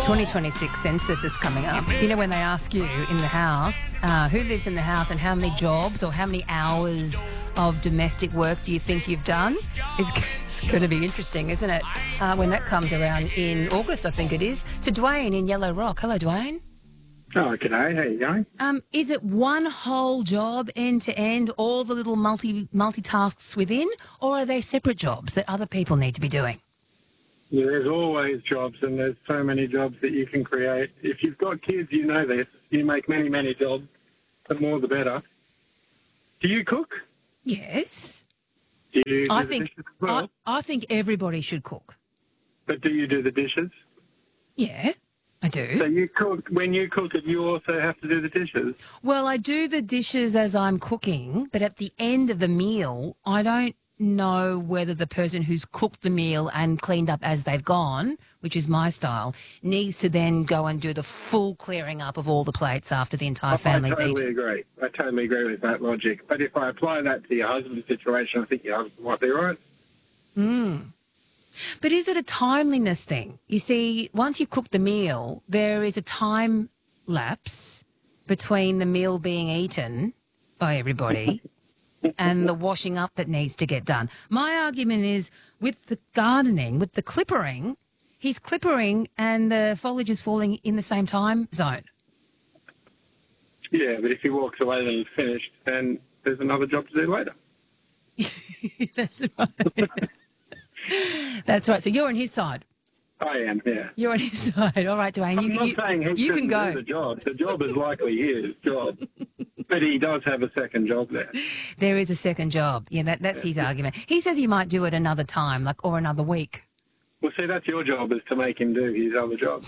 2026 census is coming up. You know, when they ask you in the house, who lives in the house and how many jobs or how many hours of domestic work do you think you've done? It's going to be interesting, isn't it? When that comes around in August, I think it is. To Dwayne in Yellow Rock. Hello, Dwayne. Oh, g'day. How you going? Is it one whole job end to end, all the little multitasks within, or are they separate jobs that other people need to be doing? Yeah, there's always jobs, and there's so many jobs that you can create. If you've got kids, you know this. You make many, many jobs. The more, the better. Do you cook? Yes. Do you do the dishes as well? I think everybody should cook. But do you do the dishes? Yeah, I do. So you cook. When you cook it, you also have to do the dishes? Well, I do the dishes as I'm cooking, but at the end of the meal, I don't know whether the person who's cooked the meal and cleaned up as they've gone, which is my style, needs to then go and do the full clearing up of all the plates after the entire family's eaten. I totally agree with that logic. But if I apply that to your husband's situation, I think your husband might be right. But is it a timeliness thing? You see, once you cook the meal, there is a time lapse between the meal being eaten by everybody and the washing up that needs to get done. My argument is with the gardening, with the clippering, he's clippering and the foliage is falling in the same time zone. Yeah, but if he walks away and he's finished, then there's another job to do later. That's right. That's right. So you're on his side. I am, yeah. You're on his side. All right, Dwayne. I'm not saying he can go. do the job. The job is likely his job. But he does have a second job there. There is a second job. Yeah, that's his argument. He says he might do it another time, or another week. Well, see, that's your job, is to make him do his other job.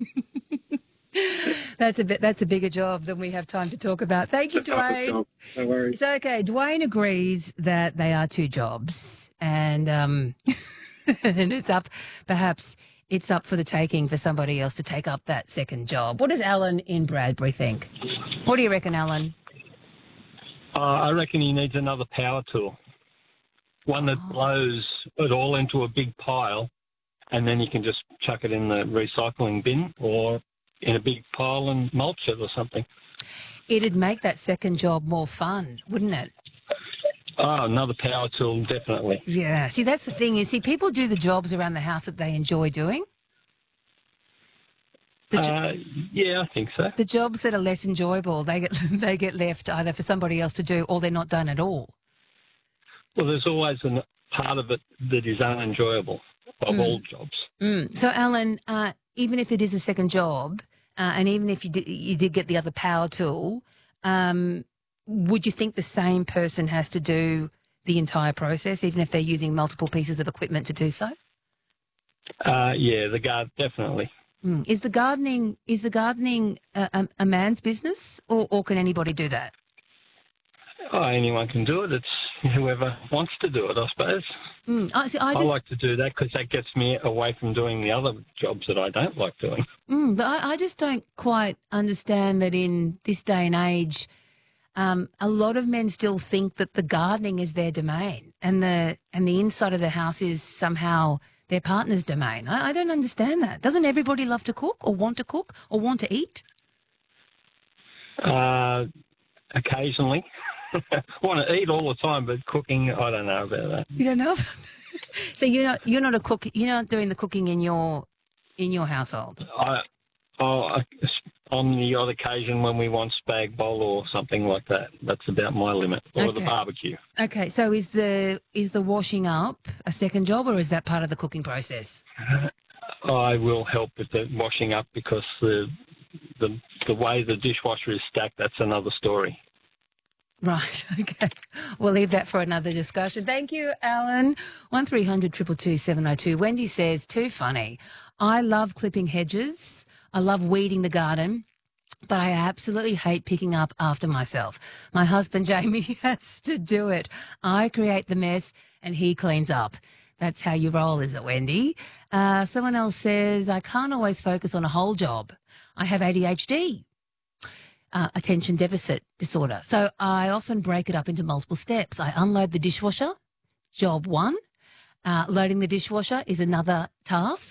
That's a bigger job than we have time to talk about. Thank you, Dwayne. No worries. So, okay, Dwayne agrees that they are two jobs, and and it's up for the taking for somebody else to take up that second job. What does Alan in Bradbury think? What do you reckon, Alan? I reckon he needs another power tool, one that blows it all into a big pile, and then you can just chuck it in the recycling bin or in a big pile and mulch it or something. It'd make that second job more fun, wouldn't it? Oh, another power tool, definitely. Yeah. See, that's the thing is, people do the jobs around the house that they enjoy doing. Yeah, I think so. The jobs that are less enjoyable, they get left either for somebody else to do or they're not done at all. Well, there's always a part of it that is unenjoyable of all jobs. So, Alan, even if it is a second job, and even if you did get the other power tool, would you think the same person has to do the entire process, even if they're using multiple pieces of equipment to do so? Yeah, definitely. Is the gardening a man's business, or can anybody do that? Oh, anyone can do it. It's whoever wants to do it, I suppose. I like to do that because that gets me away from doing the other jobs that I don't like doing. But I just don't quite understand that in this day and age, a lot of men still think that the gardening is their domain and the inside of the house is somehow their partner's domain. I don't understand that. Doesn't everybody love to cook or want to eat? Occasionally. Want to eat all the time, but cooking, I don't know about that. You don't know? So you're not a cook. You're not doing the cooking in your household. On the odd occasion when we want spag bol or something like that, that's about my limit. Or the barbecue. Okay, so is the washing up a second job, or is that part of the cooking process? I will help with the washing up because the way the dishwasher is stacked, that's another story. Right, okay. We'll leave that for another discussion. Thank you, Alan. 1300 222 702. Wendy says, too funny. I love clipping hedges. I love weeding the garden, but I absolutely hate picking up after myself. My husband, Jamie, has to do it. I create the mess and he cleans up. That's how you roll, is it, Wendy? Someone else says, I can't always focus on a whole job. I have ADHD. Attention deficit disorder. So I often break it up into multiple steps. I unload the dishwasher, job one. Loading the dishwasher is another task.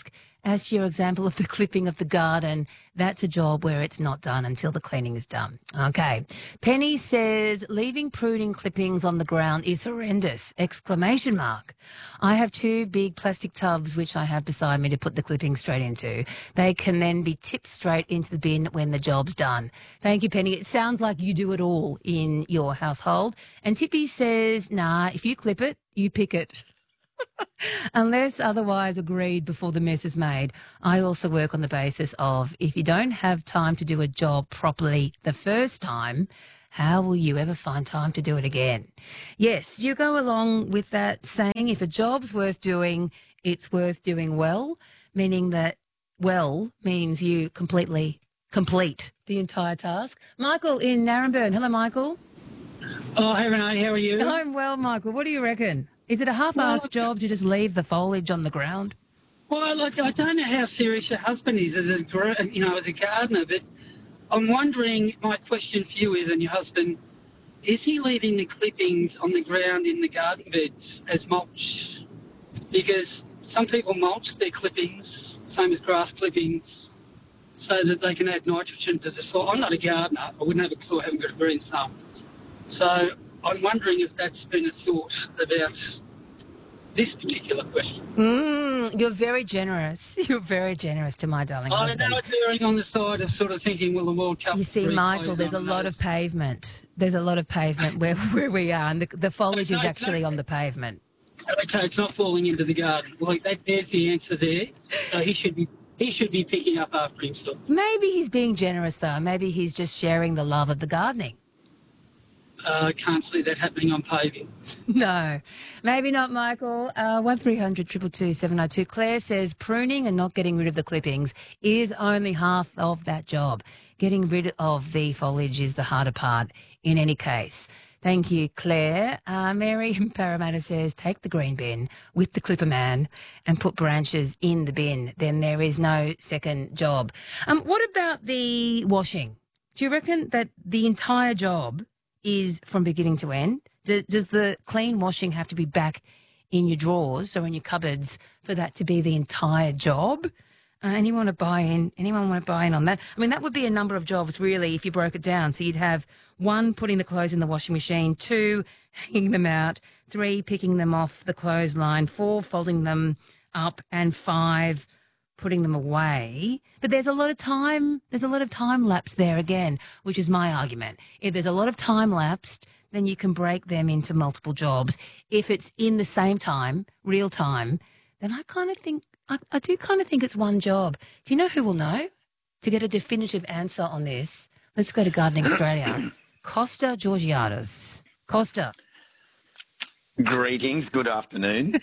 as to your example of the clipping of the garden, that's a job where it's not done until the cleaning is done. Okay. Penny says, leaving pruning clippings on the ground is horrendous! Exclamation mark. I have 2 big plastic tubs which I have beside me to put the clippings straight into. They can then be tipped straight into the bin when the job's done. Thank you, Penny. It sounds like you do it all in your household. And Tippy says, nah, if you clip it, you pick it. Unless otherwise agreed before the mess is made. I also work on the basis of if you don't have time to do a job properly the first time, how will you ever find time to do it again? Yes, you go along with that saying, if a job's worth doing, it's worth doing well, meaning that well means you completely complete the entire task. Michael in Narembeen. Hello, Michael. Oh, hey, Renee, how are you? I'm well, Michael. What do you reckon? Is it a half-assed job to just leave the foliage on the ground? Well, look, I don't know how serious your husband is as a gardener, but I'm wondering, my question for you is, and your husband, is he leaving the clippings on the ground in the garden beds as mulch? Because some people mulch their clippings, same as grass clippings, so that they can add nitrogen to the soil. I'm not a gardener. I wouldn't have a clue. I haven't got a green thumb. So I'm wondering if that's been a thought about this particular question. You're very generous. You're very generous to my darling husband. I know it's erring on the side of sort of thinking, well, the World Cup... You see, Michael, there's a lot of pavement. There's a lot of pavement where we are, and the foliage is actually on the pavement. Okay, it's not falling into the garden. Well, there's the answer there. So he should be picking up after himself. Maybe he's being generous, though. Maybe he's just sharing the love of the gardening. I can't see that happening on paving. No, maybe not, Michael. 1300 222 702. Claire says pruning and not getting rid of the clippings is only half of that job. Getting rid of the foliage is the harder part in any case. Thank you, Claire. Mary in Parramatta says take the green bin with the clipper man and put branches in the bin. Then there is no second job. What about the washing? Do you reckon that the entire job is from beginning to end? Does the clean washing have to be back in your drawers or in your cupboards for that to be the entire job? Anyone want to buy in? Anyone want to buy in on that? I mean, that would be a number of jobs, really, if you broke it down. So you'd have 1, putting the clothes in the washing machine, 2, hanging them out, 3, picking them off the clothesline, 4, folding them up, and 5, putting them away. But there's a lot of time lapse there again, which is my argument. If there's a lot of time lapsed, then you can break them into multiple jobs. If it's in the same time, real time, then I do kind of think it's one job. Do you know who will know? To get a definitive answer on this, let's go to Gardening Australia. Costa Georgiades. Costa. Greetings. Good afternoon.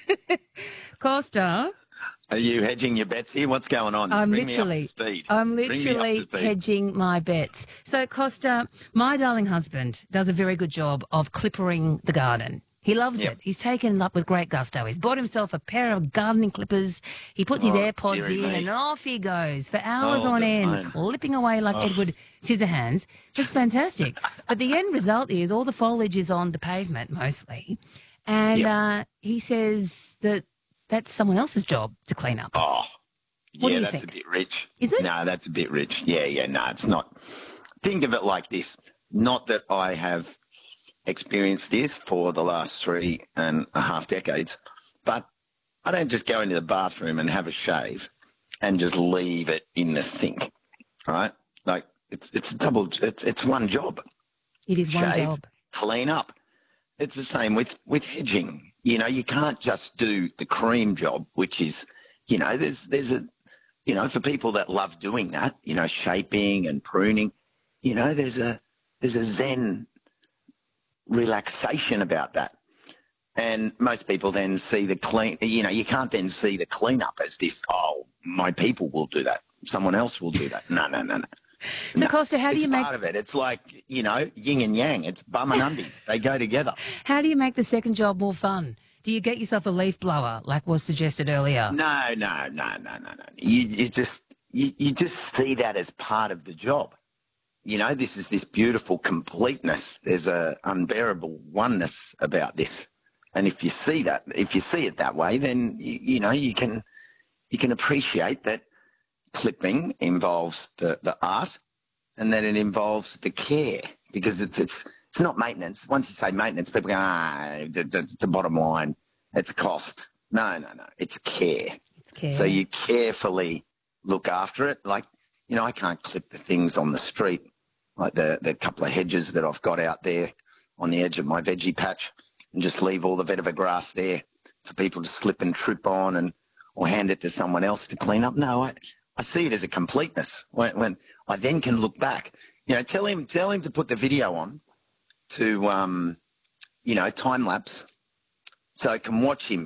Costa. Are you hedging your bets here? What's going on? I'm Bring literally me up to speed. Hedging my bets. So, Costa, my darling husband does a very good job of clippering the garden. He loves it. He's taken it up with great gusto. He's bought himself a pair of gardening clippers. He puts his AirPods in and off he goes for hours on end, clipping away like Edward Scissorhands. It's fantastic. But the end result is all the foliage is on the pavement mostly. And he says that that's someone else's job to clean up. Oh, what do you that's think? a bit rich. Is it? No, that's a bit rich. No, it's not. Think of it like this. Not that I have experienced this for the last 3.5 decades, but I don't just go into the bathroom and have a shave and just leave it in the sink, right? Like it's one job. It is one Shave, job. Clean up. It's the same with hedging. You know, you can't just do the cream job, which is, you know, there's a, you know, for people that love doing that, you know, shaping and pruning, you know, there's a zen relaxation about that. And most people then see the clean, you know, you can't then see the cleanup as this, oh, my people will do that. Someone else will do that. No. So, Costa, how do you make... It's part of it. It's like, you know, yin and yang. It's bum and undies. They go together. How do you make the second job more fun? Do you get yourself a leaf blower, like was suggested earlier? No. You just see that as part of the job. You know, this is this beautiful completeness. There's a unbearable oneness about this. And if you see it that way, then, you know, you can you can appreciate that clipping involves the art and that it involves the care, because it's not maintenance. Once you say maintenance, people go, the bottom line, it's cost. No. It's care. It's care. So you carefully look after it. Like, you know, I can't clip the things on the street, like the couple of hedges that I've got out there on the edge of my veggie patch, and just leave all the vetiver grass there for people to slip and trip on or hand it to someone else to clean up. No, I see it as a completeness when I then can look back. You know, tell him to put the video on to, time lapse, so I can watch him